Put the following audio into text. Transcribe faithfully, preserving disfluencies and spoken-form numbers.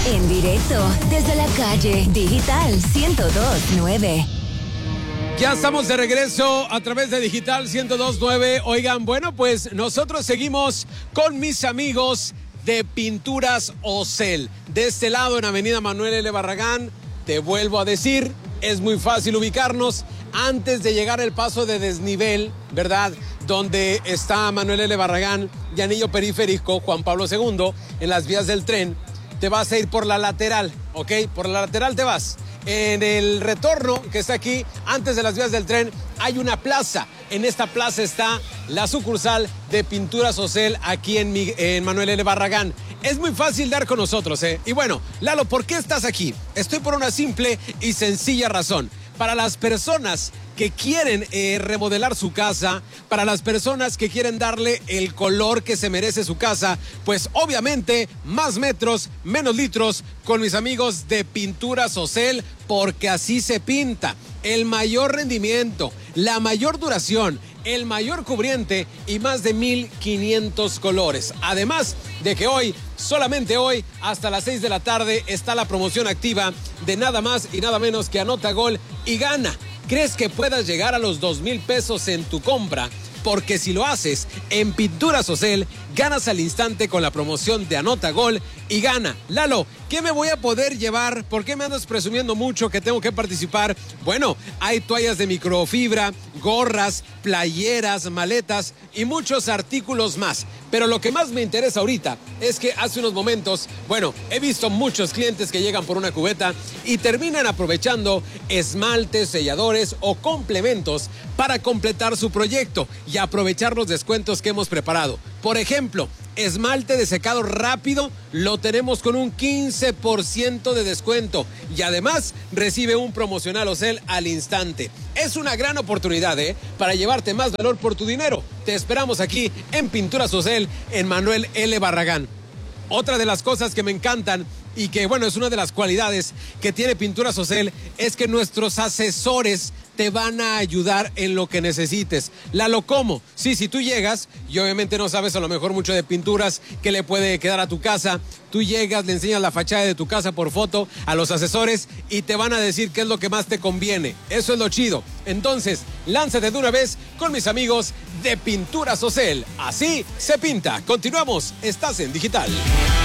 En directo desde la calle Digital ciento dos punto nueve. Ya estamos de regreso a través de Digital ciento dos punto nueve. Oigan, bueno, pues nosotros seguimos con mis amigos de Pinturas Ocel. De este lado, en Avenida Manuel L. Barragán, te vuelvo a decir, es muy fácil ubicarnos. Antes de llegar al paso de desnivel, ¿verdad?, donde está Manuel L. Barragán y Anillo Periférico Juan Pablo segundo, en las vías del tren, te vas a ir por la lateral, ¿ok? Por la lateral te vas. En el retorno que está aquí, antes de las vías del tren, hay una plaza. En esta plaza está la sucursal de Pinturas Ocel aquí en, en Manuel L. Barragán. Es muy fácil dar con nosotros, ¿eh? Y bueno, Lalo, ¿por qué estás aquí? Estoy por una simple y sencilla razón. Para las personas que quieren eh, remodelar su casa, para las personas que quieren darle el color que se merece su casa, pues obviamente más metros, menos litros con mis amigos de Pinturas Ocel, porque así se pinta. El mayor rendimiento, la mayor duración, el mayor cubriente y más de mil quinientos colores. Además de que hoy, solamente hoy, hasta las seis de la tarde, está la promoción activa de nada más y nada menos que anota gol y gana. ¿Crees que puedas llegar a los dos mil pesos en tu compra? Porque si lo haces en Pinturas Ocel, ganas al instante con la promoción de anota gol y gana. Lalo, ¿qué me voy a poder llevar? ¿Por qué me andas presumiendo mucho que tengo que participar? Bueno, hay toallas de microfibra, gorras, playeras, maletas y muchos artículos más. Pero lo que más me interesa ahorita es que hace unos momentos, bueno, he visto muchos clientes que llegan por una cubeta y terminan aprovechando esmaltes, selladores o complementos para completar su proyecto y aprovechar los descuentos que hemos preparado. Por ejemplo, esmalte de secado rápido lo tenemos con un quince por ciento de descuento y además recibe un promocional Ocel al instante. Es una gran oportunidad, ¿eh?, para llevarte más valor por tu dinero. Te esperamos aquí en Pinturas Ocel en Manuel L. Barragán. Otra de las cosas que me encantan y que, bueno, es una de las cualidades que tiene Pinturas Ocel es que nuestros asesores te van a ayudar en lo que necesites. Lalo, ¿cómo? Sí, si tú llegas y obviamente no sabes a lo mejor mucho de pinturas que le puede quedar a tu casa, tú llegas, le enseñas la fachada de tu casa por foto a los asesores y te van a decir qué es lo que más te conviene. Eso es lo chido. Entonces, lánzate de una vez con mis amigos de Pinturas Ocel. Así se pinta. Continuamos. Estás en Digital.